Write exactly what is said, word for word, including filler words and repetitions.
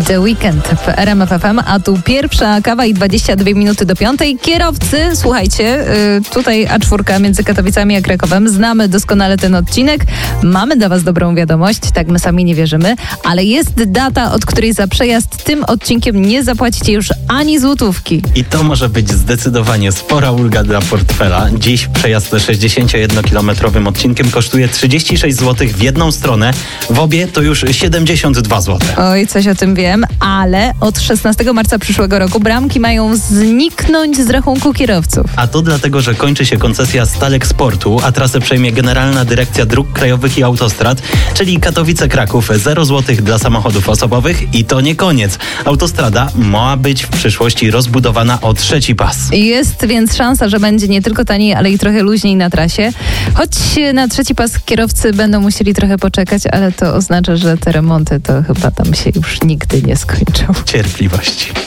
The Weekend w R M F F M, a tu pierwsza kawa i dwadzieścia dwie minuty do piątej. Kierowcy, słuchajcie, tutaj A cztery między Katowicami a Krakowem. Znamy doskonale ten odcinek. Mamy dla was dobrą wiadomość, tak my sami nie wierzymy, ale jest data, od której za przejazd tym odcinkiem nie zapłacicie już ani złotówki. I to może być zdecydowanie spora ulga dla portfela. Dziś przejazd sześćdziesięciojednokilometrowym odcinkiem kosztuje trzydzieści sześć złotych w jedną stronę. W obie to już siedemdziesiąt dwa złote. Oj, coś o tym wiem, ale od szesnastego marca przyszłego roku bramki mają zniknąć z rachunku kierowców. A to dlatego, że kończy się koncesja Stalek Sportu, a trasę przejmie Generalna Dyrekcja Dróg Krajowych i Autostrad, czyli Katowice-Kraków, zero złotych dla samochodów osobowych i to nie koniec. Autostrada ma być w przyszłości rozbudowana o trzeci pas. Jest więc szansa, że będzie nie tylko taniej, ale i trochę luźniej na trasie. Choć na trzeci pas kierowcy będą musieli trochę poczekać, ale to oznacza, że te remonty to chyba tam się już nigdy nie skończą. Cierpliwości.